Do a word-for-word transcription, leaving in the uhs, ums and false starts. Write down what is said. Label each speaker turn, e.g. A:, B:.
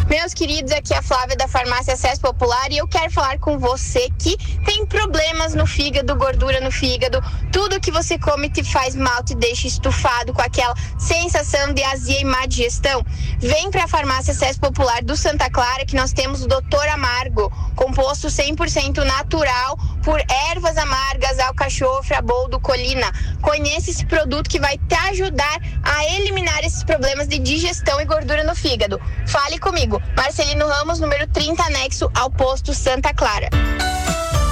A: Meus queridos, aqui é a Flávia da Farmácia Acesso Popular e eu quero falar com você que tem problemas no fígado, gordura no fígado, tudo que você come te faz mal, te deixa estufado com aquela sensação de azia e má digestão. Vem para a Farmácia Acesso Popular do Santa Clara que nós temos o doutor Amargo, composto cem por cento natural por ervas amargas, alcachofre, aboldo, colina. Conheça esse produto que vai te ajudar a eliminar esses problemas de digestão e gordura no fígado. Fale comigo, Marcelino Ramos, número trinta, anexo ao posto Santa Clara.